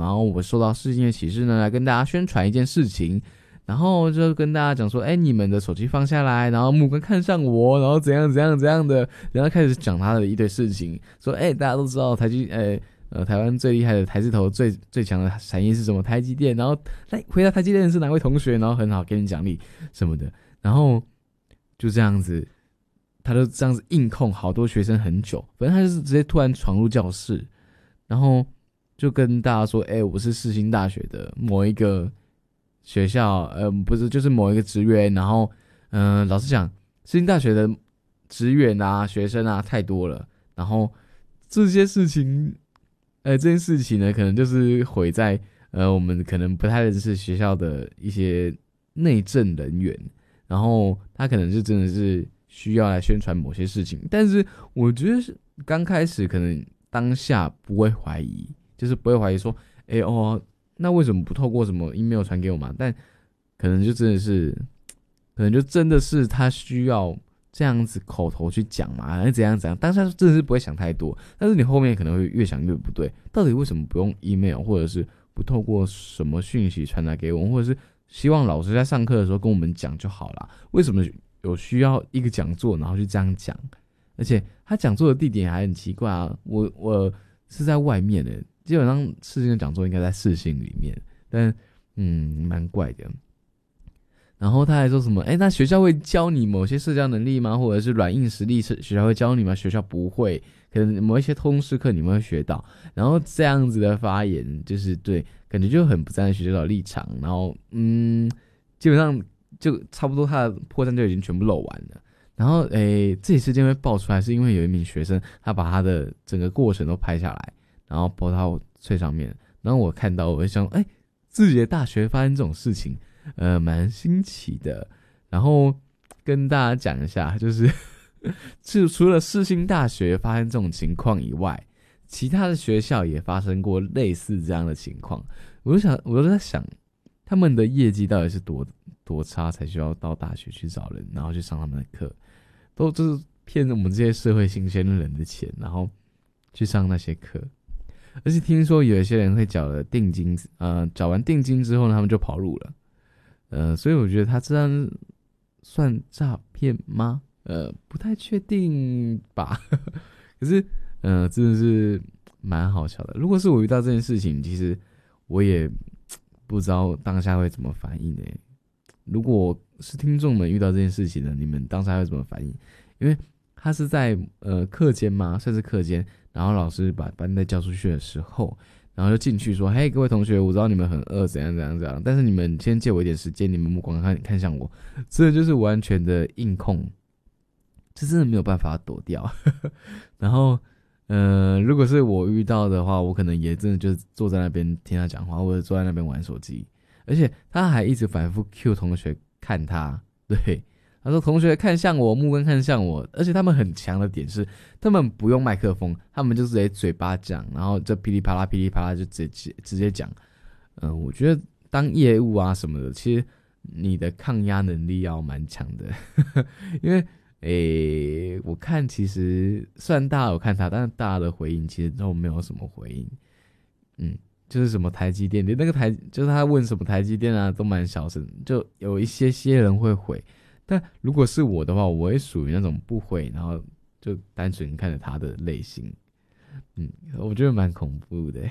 然后我受到世新的启示呢，来跟大家宣传一件事情，然后就跟大家讲说，你们的手机放下来，然后目光看向我，然后怎样的，然后开始讲他的一堆事情，说大家都知道台湾最厉害的台字头最强的产业是什么？台积电。然后回答台积电的是哪位同学？然后很好，给你奖励什么的。然后就这样子，他就这样子硬控好多学生很久。反正他就是直接突然闯入教室，然后就跟大家说：“我是世新大学的某一个学校，不是，就是某一个职员。然后，老实讲，世新大学的职员啊、学生啊太多了。然后这件事情。”这件事情呢，可能就是毁在我们可能不太认识学校的一些内政人员，然后他可能就真的是需要来宣传某些事情，但是我觉得是刚开始可能当下不会怀疑，就是不会怀疑说，那为什么不透过什么 email 传给我嘛？但可能就真的是他需要。这样子口头去讲嘛，还是怎样，当下真的是不会想太多，但是你后面可能会越想越不对，到底为什么不用 email， 或者是不透过什么讯息传达给我们，或者是希望老师在上课的时候跟我们讲就好啦，为什么有需要一个讲座然后去这样讲？而且他讲座的地点还很奇怪啊，我是在外面的，基本上世新的讲座应该在世新里面，但蛮怪的。然后他还说什么？那学校会教你某些社交能力吗？或者是软硬实力学校会教你吗？学校不会，可能某一些通识课你们会学到。然后这样子的发言，就是对，感觉就很不站在学校的立场。然后基本上就差不多他的破绽就已经全部露完了。然后这事件会爆出来，是因为有一名学生他把他的整个过程都拍下来，然后播到最上面。然后我看到，我就想，自己的大学发生这种事情。蛮新奇的，然后跟大家讲一下，就是除了世新大学发生这种情况以外，其他的学校也发生过类似这样的情况。我就在想，他们的业绩到底是多差，才需要到大学去找人，然后去上他们的课，都就是骗我们这些社会新鲜人的钱，然后去上那些课。而且听说有一些人会缴了定金，缴完定金之后呢，他们就跑路了。所以我觉得他这样算诈骗吗？不太确定吧。可是，真的是蛮好笑的。如果是我遇到这件事情，其实我也不知道当下会怎么反应呢？如果是听众们遇到这件事情呢，你们当下会怎么反应？因为他是在课间嘛，算是课间，然后老师把班带叫出去的时候。然后就进去说：“嘿，各位同学，我知道你们很饿，怎样，但是你们先借我一点时间，你们目光看向我，这就是完全的硬控，这真的没有办法躲掉。然后，如果是我遇到的话，我可能也真的就坐在那边听他讲话，或者坐在那边玩手机，而且他还一直反复 cue 同学看他，对。”他说：“同学看向我，目光看向我，而且他们很强的点是，他们不用麦克风，他们就直接嘴巴讲，然后就噼里啪啦就直接讲。我觉得当业务啊什么的，其实你的抗压能力要蛮强的，因为我看其实虽然大家有看他，但是大家的回应其实都没有什么回应，就是什么台积电，连那个就是他问什么台积电啊，都蛮小声，就有一些人会回。”但如果是我的话，我会属于那种不回，然后就单纯看着他的类型，我觉得蛮恐怖的。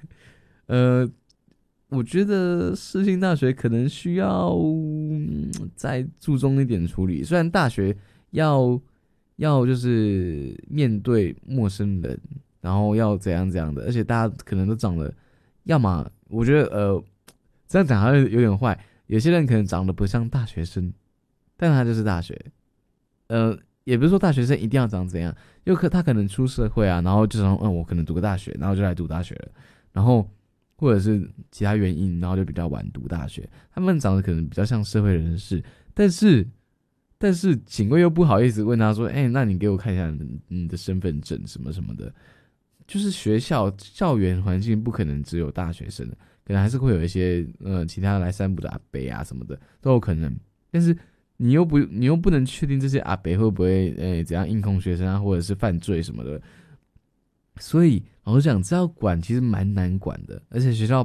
我觉得世新大学可能需要再注重一点处理。虽然大学要就是面对陌生人，然后要怎样的，而且大家可能都长得，要么我觉得这样讲好像有点坏，有些人可能长得不像大学生。但他就是大学，也不是说大学生一定要长怎样，因为他可能出社会啊，然后就说，我可能读个大学，然后就来读大学了，然后或者是其他原因，然后就比较晚读大学。他们长得可能比较像社会人士，但是警卫又不好意思问他说，那你给我看一下你的身份证什么什么的。就是校园环境不可能只有大学生，可能还是会有一些其他来散步的阿伯啊什么的都有可能，但是。你又不能确定这些阿北会不会怎样硬控学生啊，或者是犯罪什么的，所以老实讲，这要管其实蛮难管的，而且学校